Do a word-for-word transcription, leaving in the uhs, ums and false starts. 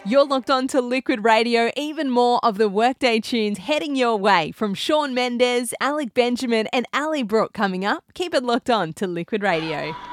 You're locked on to Liquid Radio. Even more of the Workday tunes heading your way from Shawn Mendes, Alec Benjamin and Ali Brooke coming up. Keep it locked on to Liquid Radio.